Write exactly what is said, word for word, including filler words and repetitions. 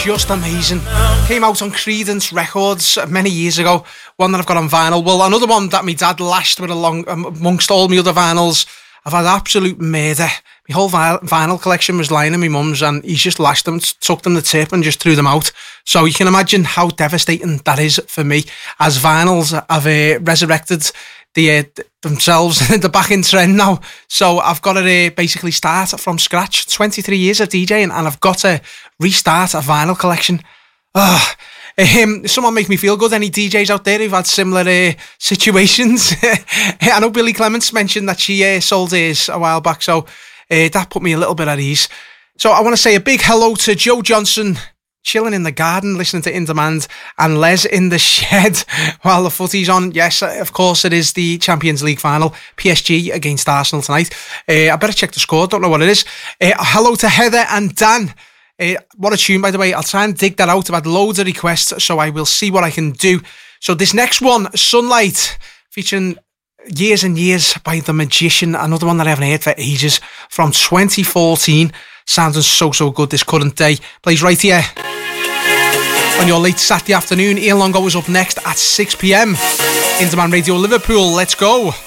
just amazing. Came out on Creedence Records many years ago. One that I've got on vinyl. Well, another one that my dad lashed with along amongst all my other vinyls. I've had absolute murder. My whole vinyl collection was lying in my mum's, and he's just lashed them, took them the tip and just threw them out. So you can imagine how devastating that is for me, as vinyls have uh, resurrected the, uh, themselves. They're back in trend now. So I've got to uh, basically start from scratch. twenty-three years of DJing, and I've got to restart a vinyl collection. Oh, um, someone make me feel good. Any D Js out there who've had similar uh, situations? I know Billy Clements mentioned that she uh, sold hers a while back, so uh, that put me a little bit at ease. So I want to say a big hello to Joe Johnson, chilling in the garden, listening to In Demand, and Les in the shed while the footy's on. Yes, of course, it is the Champions League final. P S G against Arsenal tonight. Uh, I better check the score. Don't know what it is. Uh, hello to Heather and Dan. Uh, what a tune, by the way. I'll try and dig that out. I've had loads of requests, so I will see what I can do. So this next one, Sunlight, featuring Years and Years by The Magician. Another one that I haven't heard for ages, from twenty fourteen. Sounding so, so good this current day. Plays right here on your late Saturday afternoon. Ian Longo is up next at six p.m. In Demand Radio Liverpool. Let's go.